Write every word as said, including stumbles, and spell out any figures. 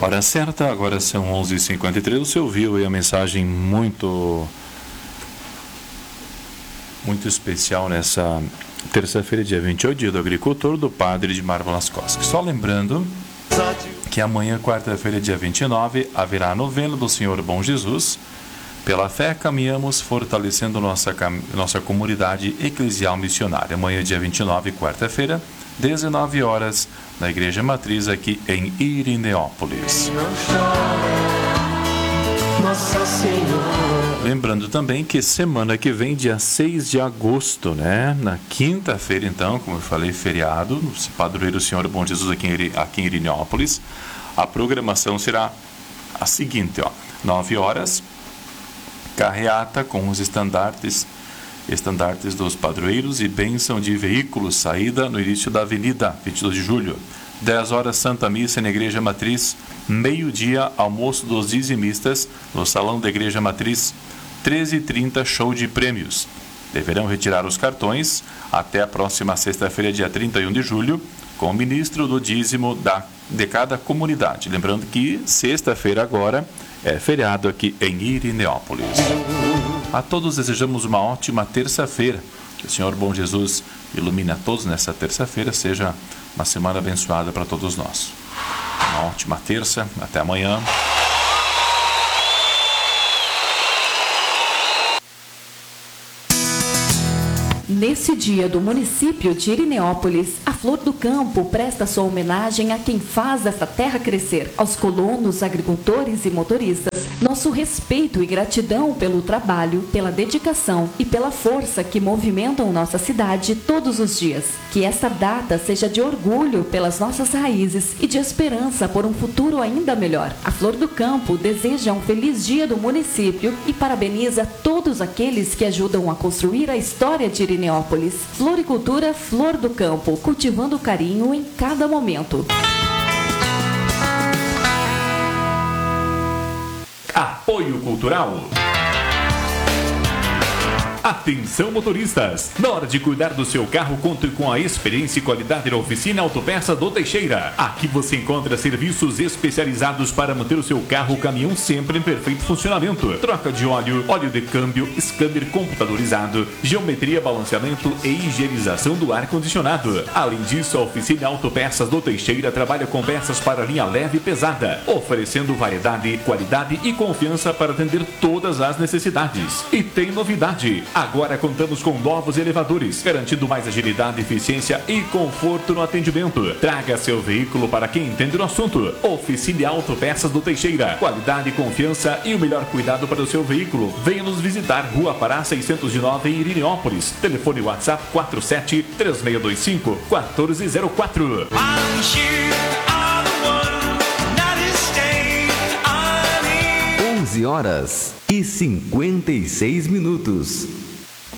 Hora certa, agora são onze e cinquenta e três. Você ouviu aí a mensagem muito, muito especial nessa terça-feira, dia vinte e oito, dia do agricultor, do padre Edmar Vlaskoski. Só lembrando que amanhã, quarta-feira, dia vinte e nove, haverá a novena do Senhor Bom Jesus. Pela fé, caminhamos fortalecendo nossa, nossa comunidade eclesial missionária. Amanhã, dia vinte e nove, quarta-feira, dezenove horas, na Igreja Matriz, aqui em Irineópolis. Lembrando também que semana que vem, dia seis de agosto, né? Na quinta-feira, então, como eu falei, feriado, no Padroeiro Senhor Bom Jesus, aqui em, aqui em Irineópolis. A programação será a seguinte, ó, nove horas, carreata com os estandartes, estandartes dos padroeiros e bênção de veículos, saída no início da avenida, vinte e dois de julho. dez horas, Santa Missa na Igreja Matriz. Meio-dia, almoço dos dizimistas no Salão da Igreja Matriz. treze e trinta, show de prêmios. Deverão retirar os cartões até a próxima sexta-feira, dia trinta e um de julho, com o ministro do dízimo da, de cada comunidade. Lembrando que sexta-feira agora é feriado aqui em Irineópolis. A todos desejamos uma ótima terça-feira. Que o Senhor Bom Jesus ilumine a todos nessa terça-feira. Seja uma semana abençoada para todos nós. Uma ótima terça. Até amanhã. Nesse dia do município de Irineópolis, a Flor do Campo presta sua homenagem a quem faz essa terra crescer, aos colonos, agricultores e motoristas. Nosso respeito e gratidão pelo trabalho, pela dedicação e pela força que movimentam nossa cidade todos os dias. Que essa data seja de orgulho pelas nossas raízes e de esperança por um futuro ainda melhor. A Flor do Campo deseja um feliz dia do município e parabeniza todos aqueles que ajudam a construir a história de Irineópolis. Floricultura Flor do Campo, cultivando carinho em cada momento. Apoio Cultural. Atenção, motoristas! Na hora de cuidar do seu carro, conte com a experiência e qualidade da oficina Autopeça do Teixeira. Aqui você encontra serviços especializados para manter o seu carro ou caminhão sempre em perfeito funcionamento. Troca de óleo, óleo de câmbio, scanner computadorizado, geometria, balanceamento e higienização do ar-condicionado. Além disso, a oficina Autopeças do Teixeira trabalha com peças para linha leve e pesada, oferecendo variedade, qualidade e confiança para atender todas as necessidades. E tem novidade! Agora contamos com novos elevadores, garantindo mais agilidade, eficiência e conforto no atendimento. Traga seu veículo para quem entende do assunto. Oficina Autopeças do Teixeira. Qualidade, confiança e o melhor cuidado para o seu veículo. Venha nos visitar, Rua Pará seiscentos e nove, em Irineópolis. Telefone WhatsApp quatro sete três seis dois cinco quatro zero quatro. onze horas e cinquenta e seis minutos.